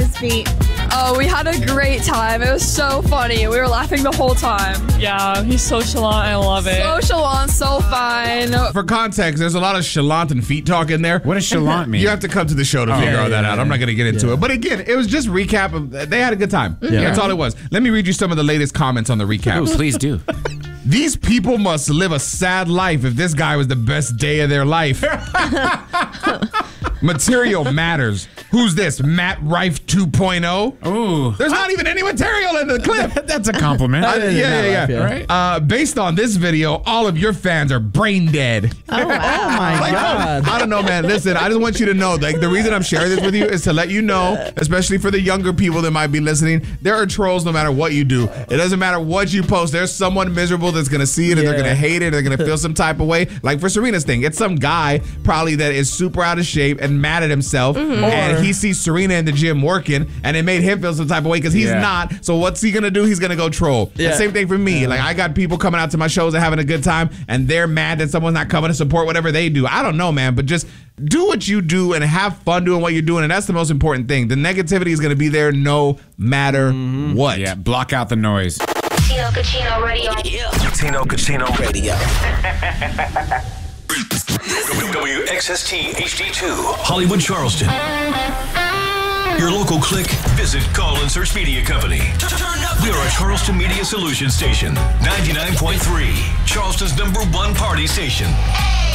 his feet? Oh, we had a great time. It was so funny. We were laughing the whole time. Yeah, he's so chalant. I love it. So chalant, so fine. For context, there's a lot of chalant and feet talk in there. What does chalant mean? You have to come to the show to figure all that out. I'm not going to get into it. But again, it was just recap of they had a good time. That's all it was. Let me read you some of the latest comments on the recap. Ooh, please do. These people must live a sad life if this guy was the best day of their life. Material matters. Who's this? Matt Rife 2.0? Ooh. There's not even any material in the clip. That's a compliment. Yeah. Based on this video, all of your fans are brain dead. Oh, wow. my God. I don't know, man. Listen, I just want you to know, like, the reason I'm sharing this with you is to let you know, especially for the younger people that might be listening, there are trolls no matter what you do. It doesn't matter what you post. There's someone miserable that's going to see it and they're going to hate it. They're going to feel some type of way. Like for Serena's thing, it's some guy probably that is super out of shape and mad at himself. And he sees Serena in the gym working and it made him feel some type of way because he's not. So what's he going to do? He's going to go troll. The same thing for me. Like I got people coming out to my shows and having a good time and they're mad that someone's not coming to support whatever they do. I don't know, man, but just do what you do and have fun doing what you're doing. And that's the most important thing. The negativity is going to be there no matter what. Yeah, block out the noise. Tino Cucino Radio. Tino Cucino Radio. WXST HD2, Hollywood, Charleston. Your local click, visit, call, and search media company. We are a Charleston Media Solutions station. 99.3, Charleston's #1 party station.